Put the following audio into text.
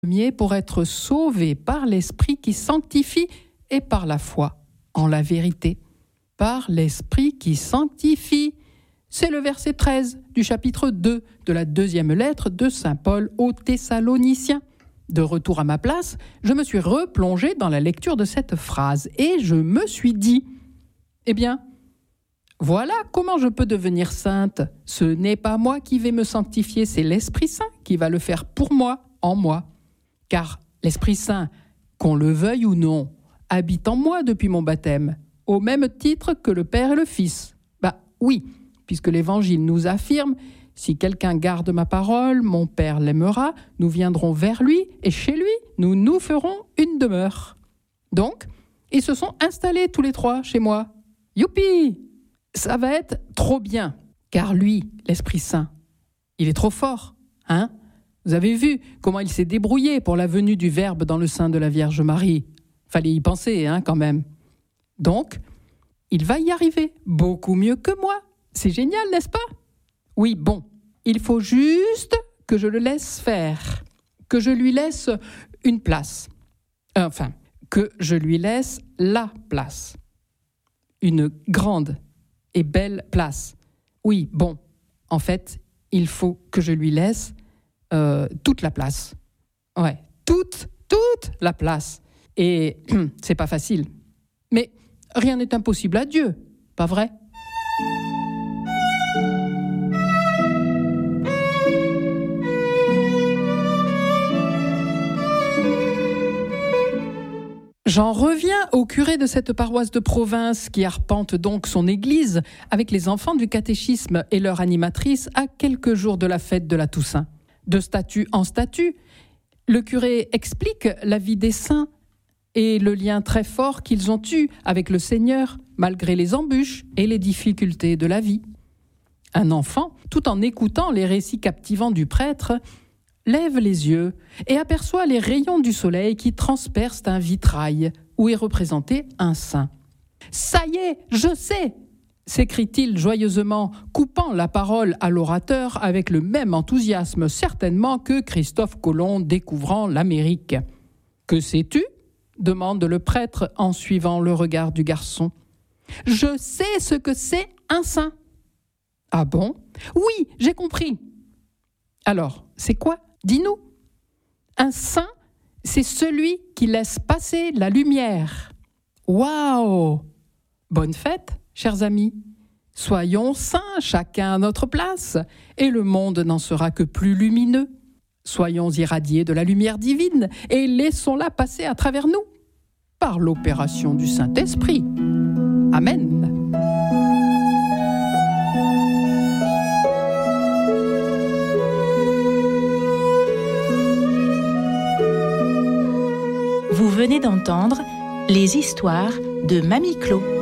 Premier pour être sauvés par l'Esprit qui sanctifie et par la foi en la vérité. Par l'Esprit qui sanctifie. C'est le verset 13 du chapitre 2 de la deuxième lettre de Saint Paul aux Thessaloniciens. De retour à ma place, je me suis replongé dans la lecture de cette phrase et je me suis dit, eh bien, voilà comment je peux devenir sainte. Ce n'est pas moi qui vais me sanctifier, c'est l'Esprit Saint qui va le faire pour moi, en moi. Car l'Esprit Saint, qu'on le veuille ou non, habite en moi depuis mon baptême, au même titre que le Père et le Fils. Oui, puisque l'Évangile nous affirme, si quelqu'un garde ma parole, mon Père l'aimera, nous viendrons vers lui, et chez lui, nous nous ferons une demeure. Donc, ils se sont installés tous les trois chez moi. Youpi! Ça va être trop bien, car lui, l'Esprit Saint, il est trop fort, hein? Vous avez vu comment il s'est débrouillé pour la venue du Verbe dans le sein de la Vierge Marie. Fallait y penser, quand même. Donc, il va y arriver beaucoup mieux que moi. C'est génial, n'est-ce pas? Oui, bon, il faut juste que je le laisse faire, que je lui laisse une place. Enfin, que je lui laisse la place. Une grande et belle place. Oui, bon, en fait, il faut que je lui laisse toute la place. Ouais, toute la place. Et c'est pas facile. Mais rien n'est impossible à Dieu, pas vrai? J'en reviens au curé de cette paroisse de province qui arpente donc son église avec les enfants du catéchisme et leur animatrice à quelques jours de la fête de la Toussaint. De statut en statut, le curé explique la vie des saints et le lien très fort qu'ils ont eu avec le Seigneur malgré les embûches et les difficultés de la vie. Un enfant, tout en écoutant les récits captivants du prêtre, lève les yeux et aperçoit les rayons du soleil qui transpercent un vitrail où est représenté un saint. « Ça y est, je sais !» s'écrie-t-il joyeusement, coupant la parole à l'orateur avec le même enthousiasme certainement que Christophe Colomb découvrant l'Amérique. « Que sais-tu » demande le prêtre en suivant le regard du garçon. « Je sais ce que c'est un saint. »« Ah bon ? Oui, j'ai compris. »« Alors, c'est quoi ? Dis-nous. » »« Un saint, c'est celui qui laisse passer la lumière. » »« Waouh ! Bonne fête, chers amis. Soyons saints, chacun à notre place, et le monde n'en sera que plus lumineux. Soyons irradiés de la lumière divine et laissons-la passer à travers nous, par l'opération du Saint-Esprit. Amen. Vous venez d'entendre les histoires de Mamie Clo.